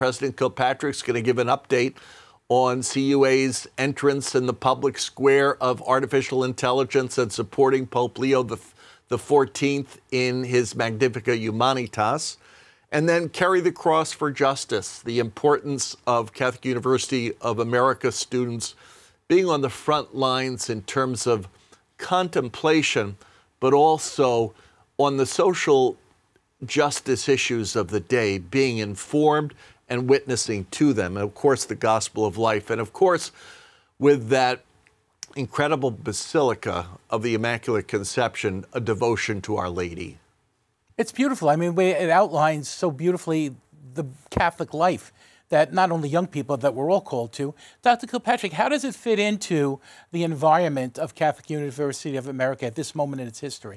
President Kilpatrick's going to give an update on CUA's entrance in the public square of artificial intelligence and supporting Pope Leo the 14th in his Magnificat Humanitas. And then carry the cross for justice, the importance of Catholic University of America students being on the front lines in terms of contemplation, but also on the social justice issues of the day, being informed and witnessing to them. And of course, the gospel of life. And of course, with that incredible Basilica of the Immaculate Conception, a devotion to Our Lady. It's beautiful. I mean, it outlines so beautifully the Catholic life that not only young people, that we're all called to. Dr. Kilpatrick, how does it fit into the environment of Catholic University of America at this moment in its history?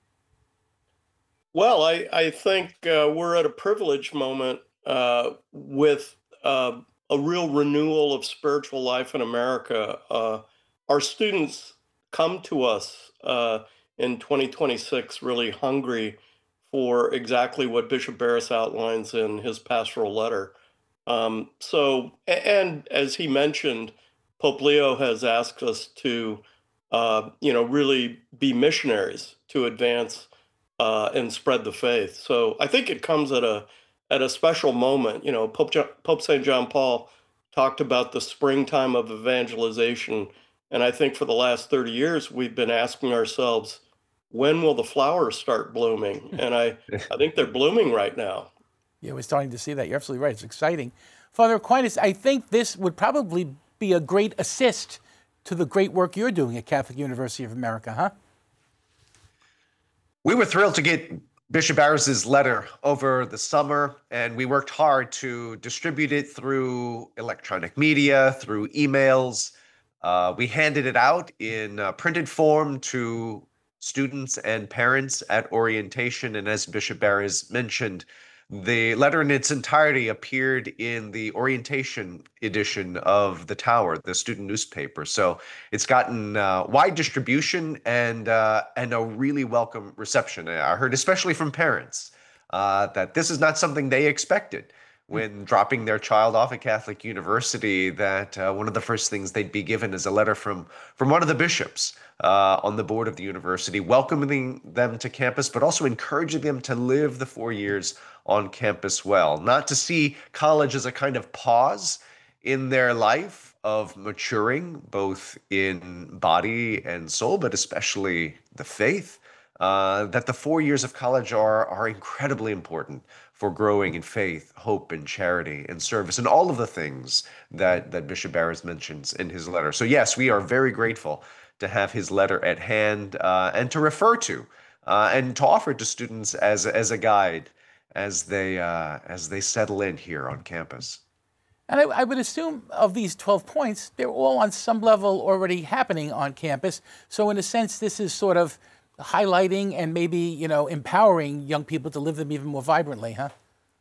Well, I think we're at a privileged moment with a real renewal of spiritual life in America. Our students come to us in 2026 really hungry for exactly what Bishop Barris outlines in his pastoral letter. And as he mentioned, Pope Leo has asked us to, really be missionaries to advance and spread the faith. So I think it comes at a special moment. Pope St. John Paul talked about the springtime of evangelization, and I think for the last 30 years we've been asking ourselves, when will the flowers start blooming? And I think they're blooming right now. Yeah, we're starting to see that. You're absolutely right. It's exciting. Father Aquinas, I think this would probably be a great assist to the great work you're doing at Catholic University of America, huh? We were thrilled to get Bishop Barris's letter over the summer, and we worked hard to distribute it through electronic media, through emails. We handed it out in printed form to students and parents at orientation. And as Bishop Barris mentioned, the letter in its entirety appeared in the orientation edition of The Tower, the student newspaper. So it's gotten wide distribution and a really welcome reception. I heard, especially from parents, that this is not something they expected when dropping their child off at Catholic University, that one of the first things they'd be given is a letter from one of the bishops on the board of the university, welcoming them to campus, but also encouraging them to live the 4 years on campus well, not to see college as a kind of pause in their life of maturing, both in body and soul, but especially the faith, that the 4 years of college are incredibly important for growing in faith, hope, and charity, and service, and all of the things that Bishop Barris mentions in his letter. So yes, we are very grateful to have his letter at hand and to refer to and to offer to students as a guide as they settle in here on campus. And I would assume of these 12 points, they're all on some level already happening on campus. So in a sense, this is sort of highlighting and maybe, empowering young people to live them even more vibrantly, huh?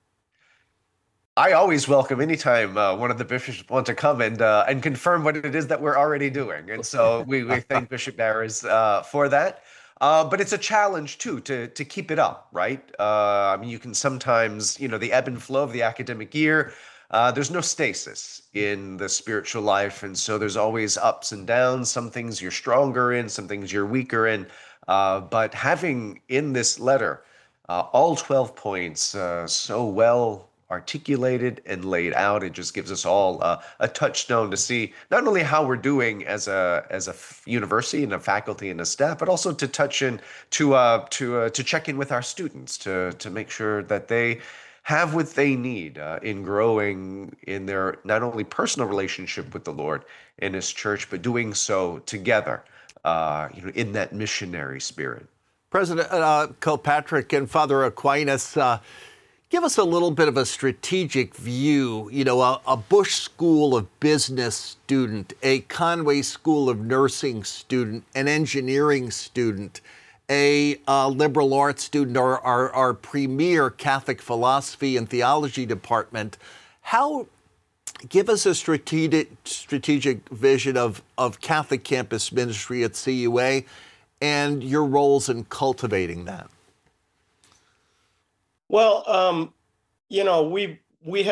I always welcome anytime one of the bishops want to come and confirm what it is that we're already doing. And so we thank Bishop Barris for that. But it's a challenge, too, to keep it up, right? You can sometimes, the ebb and flow of the academic year, there's no stasis in the spiritual life. And so there's always ups and downs. Some things you're stronger in, some things you're weaker in. But having in this letter all 12 points so well articulated and laid out, it just gives us all a touchstone to see not only how we're doing as a university and a faculty and a staff, but also to touch in to check in with our students to make sure that they have what they need in growing in their not only personal relationship with the Lord and His church, but doing so together, in that missionary spirit. President Kilpatrick and Father Aquinas, give us a little bit of a strategic view. A Bush School of Business student, a Conway School of Nursing student, an engineering student, a liberal arts student, or our premier Catholic philosophy and theology department. Give us a strategic vision of Catholic campus ministry at CUA and your roles in cultivating that. Well, we